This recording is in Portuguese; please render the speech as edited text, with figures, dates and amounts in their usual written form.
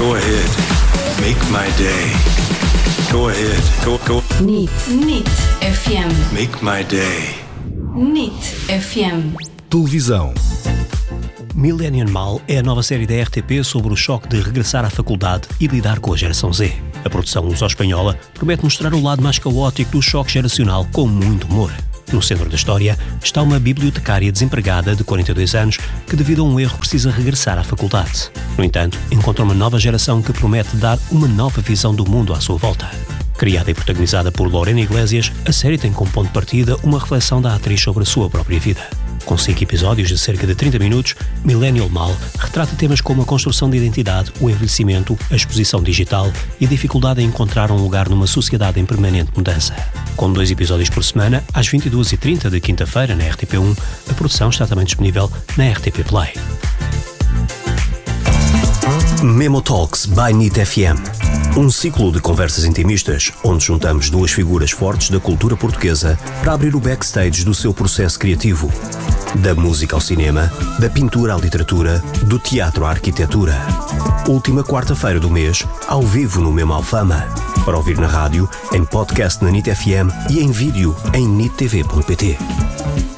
Go ahead. Make my day. Go ahead. Go. NIT FM. Make my day. NIT FM. Televisão. Millennium Mal é a nova série da RTP sobre o choque de regressar à faculdade e lidar com a geração Z. A produção luso-espanhola promete mostrar o lado mais caótico do choque geracional com muito humor. No centro da história está uma bibliotecária desempregada de 42 anos que, devido a um erro, precisa regressar à faculdade. No entanto, encontra uma nova geração que promete dar uma nova visão do mundo à sua volta. Criada e protagonizada por Lorena Iglesias, a série tem como ponto de partida uma reflexão da atriz sobre a sua própria vida. Com 5 episódios de cerca de 30 minutos, Millennium Mal retrata temas como a construção de identidade, o envelhecimento, a exposição digital e a dificuldade em encontrar um lugar numa sociedade em permanente mudança. Com 2 episódios por semana, às 22h30 de quinta-feira na RTP1, a produção está também disponível na RTP Play. Memo Talks by NIT FM. Um ciclo de conversas intimistas, onde juntamos 2 figuras fortes da cultura portuguesa para abrir o backstage do seu processo criativo. Da música ao cinema, da pintura à literatura, do teatro à arquitetura. Última quarta-feira do mês, ao vivo no Memo Alfama. Para ouvir na rádio, em podcast na NIT FM e em vídeo em nittv.pt.